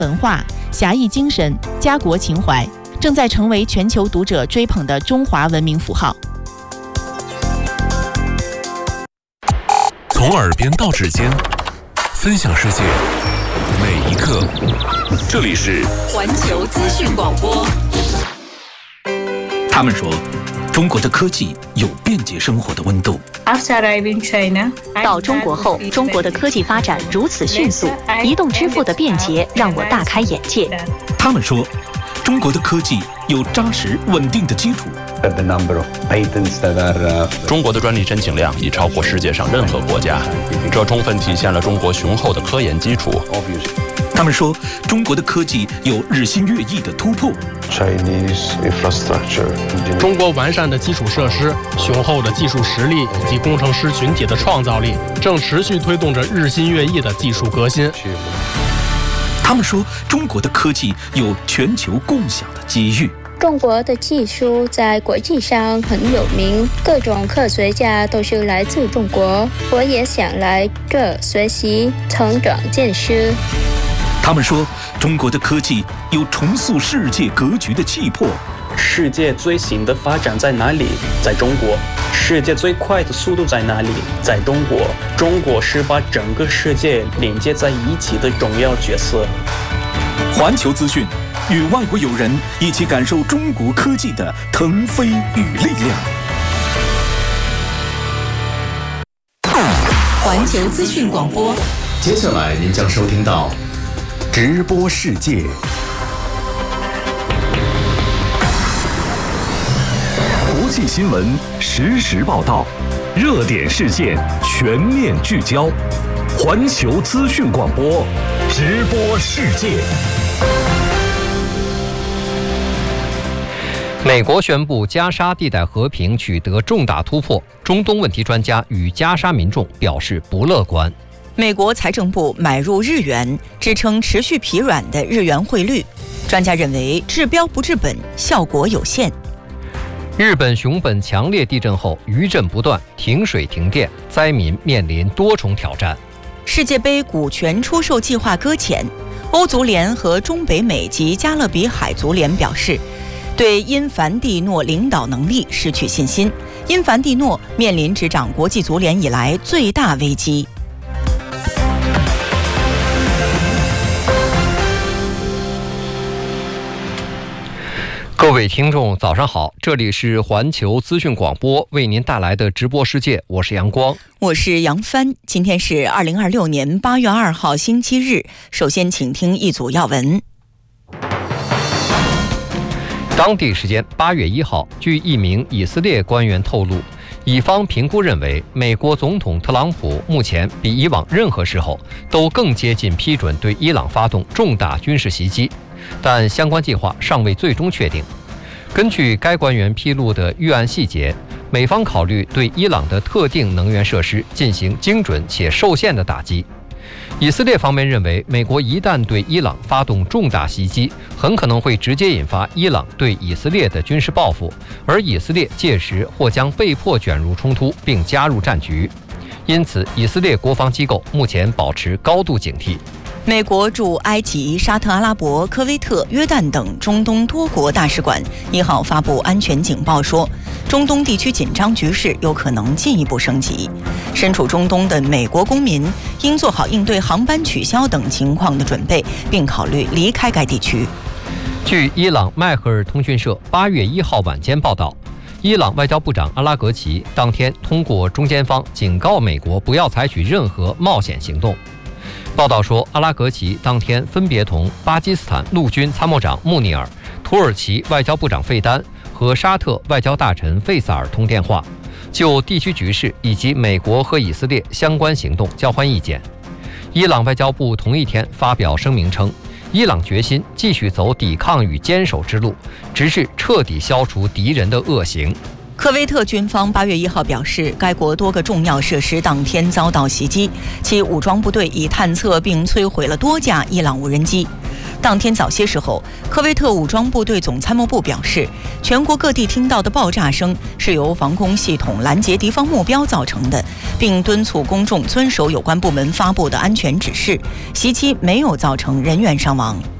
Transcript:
文化、侠义精神、家国情怀，正在成为全球读者追捧的中华文明符号。 从耳边到指尖，分享世界每一刻。这里是环球资讯广播。 他们说，中国的科技有便捷生活的温度。 到中国后，中国的科技发展如此迅速，移动支付的便捷让我大开眼界。 他们说，中国的科技有扎实稳定的基础。 中国的专利申请量已超过世界上任何国家，这充分体现了中国雄厚的科研基础。 他们说，中国的科技有日新月异的突破。 中国完善的基础设施、雄厚的技术实力以及工程师群体的创造力，正持续推动着日新月异的技术革新。 他们说，中国的科技有全球共享的机遇。 中国的技术在国际上很有名，各种科学家都是来自中国。我也想来这学习、成长见识。 他们说，中国的科技有重塑世界格局的气魄。 世界最新的发展在哪里？在中国。世界最快的速度在哪里？在中国。中国是把整个世界连接在一起的重要角色。 环球资讯，与外国友人一起感受中国科技的腾飞与力量。 环球资讯广播， 接下来您将收听到直播世界。国际新闻实时报道，热点事件全面聚焦。环球资讯广播，直播世界。 美国宣布加沙地带和平取得重大突破，中东问题专家与加沙民众表示不乐观。 美国财政部买入日元，支撑持续疲软的日元汇率。专家认为，治标不治本，效果有限。 日本熊本强烈地震后，余震不断，停水停电，灾民面临多重挑战。 世界杯股权出售计划搁浅，欧足联和中北美及加勒比海足联表示，对因凡蒂诺领导能力失去信心。因凡蒂诺面临执掌国际足联以来最大危机。 各位听众早上好，这里是环球资讯广播为您带来的直播世界，我是阳光， 我是杨帆。今天是2026年8月2号星期日，首先请听一组要闻。 当地时间8月1号，据一名以色列官员透露，以方评估认为，美国总统特朗普目前比以往任何时候都更接近批准对伊朗发动重大军事袭击，但相关计划尚未最终确定。根据该官员披露的预案细节，美方考虑对伊朗的特定能源设施进行精准且受限的打击。以色列方面认为，美国一旦对伊朗发动重大袭击，很可能会直接引发伊朗对以色列的军事报复，而以色列届时或将被迫卷入冲突并加入战局。因此，以色列国防机构目前保持高度警惕。 美国驻埃及、沙特阿拉伯、科威特、约旦等中东多国大使馆1号发布安全警报说，中东地区紧张局势有可能进一步升级。身处中东的美国公民应做好应对航班取消等情况的准备，并考虑离开该地区。 据伊朗迈赫尔通讯社8月1号晚间报道，伊朗外交部长阿拉格齐当天通过中间方警告美国不要采取任何冒险行动。报道说，阿拉格齐当天分别同巴基斯坦陆军参谋长穆尼尔、土耳其外交部长费丹和沙特外交大臣费萨尔通电话，就地区局势以及美国和以色列相关行动交换意见。伊朗外交部同一天发表声明称，伊朗决心继续走抵抗与坚守之路，直至彻底消除敌人的恶行。 科威特军方8月1号表示，该国多个重要设施当天遭到袭击，其武装部队已探测并摧毁了多架伊朗无人机。当天早些时候，科威特武装部队总参谋部表示，全国各地听到的爆炸声是由防空系统拦截敌方目标造成的， 并敦促公众遵守有关部门发布的安全指示。袭击没有造成人员伤亡。